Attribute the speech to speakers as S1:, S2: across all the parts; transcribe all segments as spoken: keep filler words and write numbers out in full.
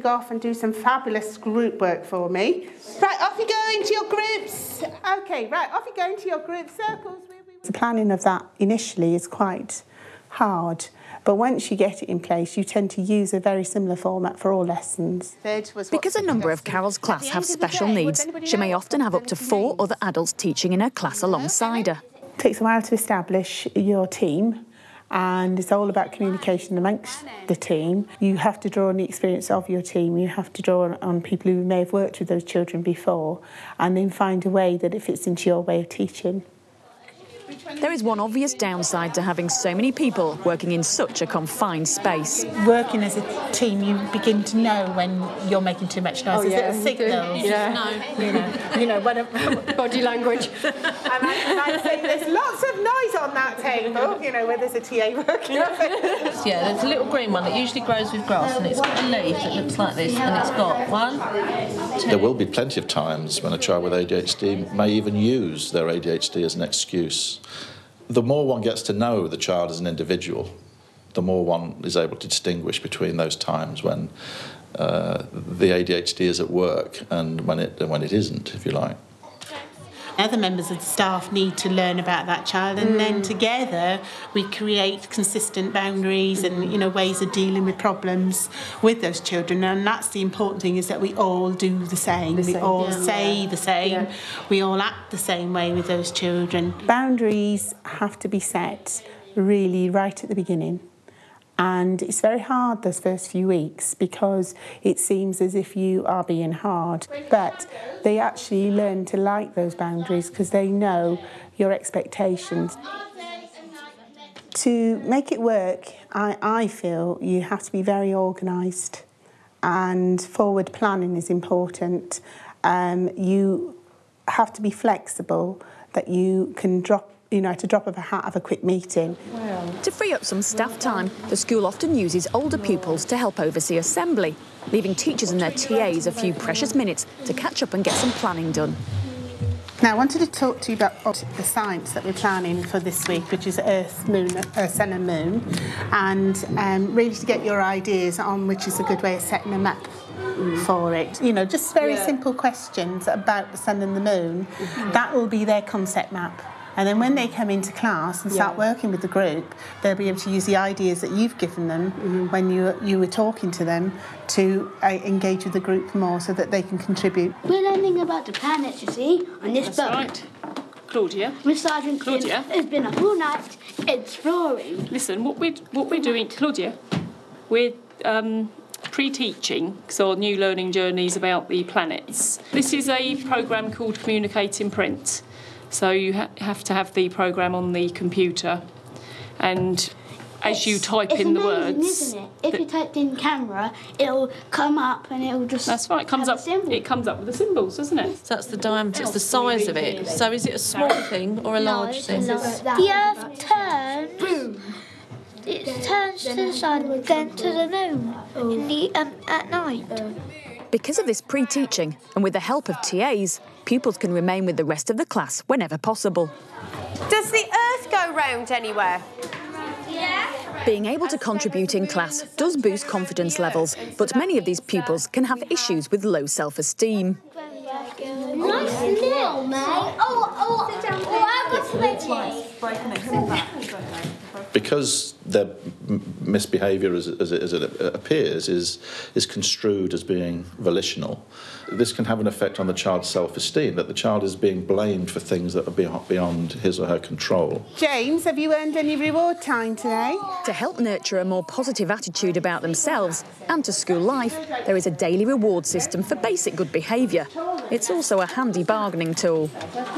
S1: go off and do some fabulous group work for me. Right, off you go into your groups. Okay, right, off you go into your group circles. The planning of that initially is quite hard, but once you get it in place, you tend to use a very similar format for all lessons.
S2: Because a number of Carol's class have special needs, she may often have up to four other adults teaching in her class alongside her.
S1: It takes a while to establish your team, and it's all about communication amongst the team. You have to draw on the experience of your team, you have to draw on, on people who may have worked with those children before, and then find a way that it fits into your way of teaching.
S2: There is one obvious downside to having so many people working in such a confined space.
S1: Working as a team, you begin to know when you're making too much noise.
S3: Oh, yeah,
S1: Is it a signal?
S3: Yeah. No. You know, you know what, body language.
S1: And I, and I say there's lots of noise on that table, you know, where there's a T A working.
S4: Yeah, there's a little green one that usually grows with grass, and it's got a leaf that looks like this, and it's got one, two...
S5: There will be plenty of times when a child with A D H D may even use their A D H D as an excuse. The more one gets to know the child as an individual, the more one is able to distinguish between those times when uh, the A D H D is at work and when it, when it isn't, if you like.
S1: Other members of the staff need to learn about that child, and mm. then together we create consistent boundaries and, you know, ways of dealing with problems with those children. And that's the important thing, is that we all do the same. The same. We all yeah. say the same. Yeah. We all act the same way with those children. Boundaries have to be set really right at the beginning. And it's very hard those first few weeks because it seems as if you are being hard. But they actually learn to like those boundaries because they know your expectations. To make it work, I, I feel you have to be very organised, and forward planning is important. Um, you have to be flexible, that you can drop you know, at a drop of a hat, have a quick meeting.
S2: Wow. To free up some staff time, the school often uses older pupils to help oversee assembly, leaving teachers and their T As a few precious minutes to catch up and get some planning done.
S1: Now, I wanted to talk to you about the science that we're planning for this week, which is Earth, Moon, uh, Sun and Moon, and um, really to get your ideas on which is a good way of setting them up for it. You know, just very yeah. simple questions about the Sun and the Moon. Mm-hmm. That will be their concept map. And then when they come into class and start yeah. working with the group, they'll be able to use the ideas that you've given them mm-hmm. when you you were talking to them to uh, engage with the group more, so that they can contribute.
S6: We're learning about the planets, you see, on this
S3: That's
S6: book.
S3: Right. Claudia.
S6: Miss Sergeant
S3: Claudia
S6: has been a whole night exploring.
S3: Listen, what we're what we're doing, Claudia, we're um, pre-teaching, so new learning journeys about the planets. This is a programme called Communicate in Print. So you ha have to have the programme on the computer, and as
S6: it's,
S3: you type
S6: it's
S3: in the
S6: amazing,
S3: words...
S6: isn't it? If you typed in camera, it'll come up and it'll just...
S3: That's right, it comes up. It comes up with the symbols, doesn't it?
S4: So that's the diameter, it's the size of it. So is it a small thing or a
S6: no,
S4: large thing?
S6: A the Earth turns... Boom. It turns to the sun, then to the moon in the, um, at night.
S2: Because of this pre-teaching, and with the help of T As, pupils can remain with the rest of the class whenever possible.
S7: Does the Earth go round anywhere?
S6: Yeah.
S2: Being able to contribute in class does boost confidence levels, but many of these pupils can have issues with low self-esteem.
S6: Nice little, mate. Oh, oh, oh, I was ready.
S5: Because their misbehaviour, as, as, it, as it appears, is, is construed as being volitional, this can have an effect on the child's self-esteem, that the child is being blamed for things that are beyond his or her control.
S1: James, have you earned any reward time today?
S2: To help nurture a more positive attitude about themselves and to school life, there is a daily reward system for basic good behaviour. It's also a handy bargaining tool.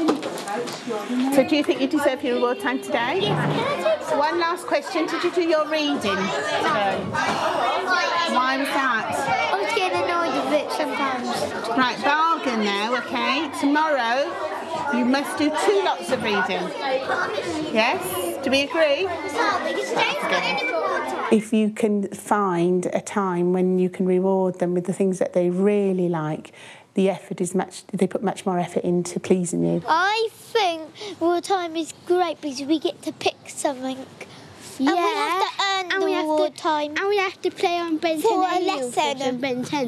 S1: So do you think you deserve your reward time today? Yes. One last question. Did you do your reading today? Why was that?
S6: I was getting annoyed with it sometimes.
S1: Right, bargain now, OK? Tomorrow you must do two lots of reading. Yes? Do we agree? If you can find a time when you can reward them with the things that they really like, the effort is much, they put much more effort into pleasing you.
S6: I think reward time is great because we get to pick something. Yeah. And we have to earn and the reward time. And we have to play on Ben ten. For a lesson. Ben ten.